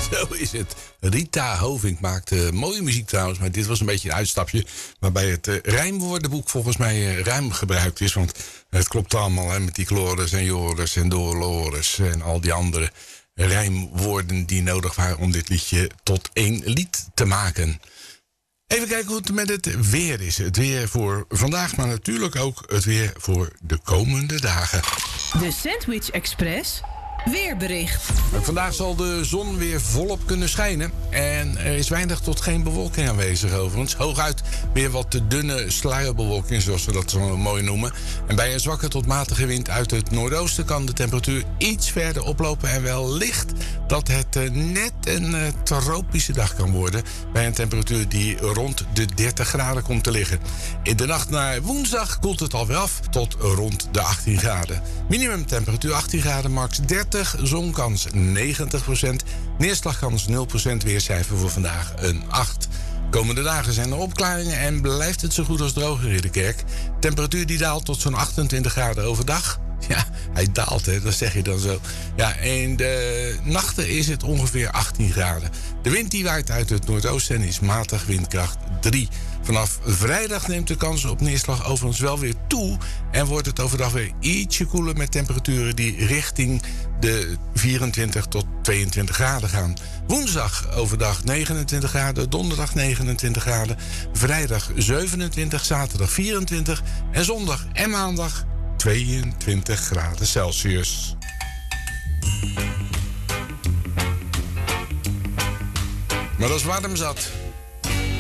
Zo is het. Rita Hovink maakte mooie muziek trouwens, maar dit was een beetje een uitstapje waarbij het rijmwoordenboek volgens mij ruim gebruikt is. Want het klopt allemaal hè, met die Chloris en Joris en Dolores en al die andere rijmwoorden die nodig waren om dit liedje tot één lied te maken. Even kijken hoe het met het weer is. Het weer voor vandaag, maar natuurlijk ook het weer voor de komende dagen. De Sandwich Express weerbericht. Vandaag zal de zon weer volop kunnen schijnen. En er is weinig tot geen bewolking aanwezig overigens. Hooguit weer wat te dunne sluierbewolking, zoals we dat zo mooi noemen. En bij een zwakke tot matige wind uit het noordoosten kan de temperatuur iets verder oplopen. En wellicht dat het net een tropische dag kan worden. Bij een temperatuur die rond de 30 graden komt te liggen. In de nacht naar woensdag koelt het alweer af tot rond de 18 graden. Minimumtemperatuur 18 graden, max 30. Zonkans 90%. Neerslagkans 0%. Weercijfer voor vandaag een 8. Komende dagen zijn er opklaringen en blijft het zo goed als droog in Ridderkerk. Temperatuur die daalt tot zo'n 28 graden overdag. Ja, hij daalt, hè, dat zeg je dan zo. Ja, in de nachten is het ongeveer 18 graden. De wind die waait uit het noordoosten en is matig, windkracht 3. Vanaf vrijdag neemt de kans op neerslag overigens wel weer toe. En wordt het overdag weer ietsje koeler met temperaturen die richting de 24 tot 22 graden gaan. Woensdag overdag 29 graden, donderdag 29 graden, vrijdag 27, zaterdag 24 en zondag en maandag 22 graden Celsius. Maar dat is warm zat.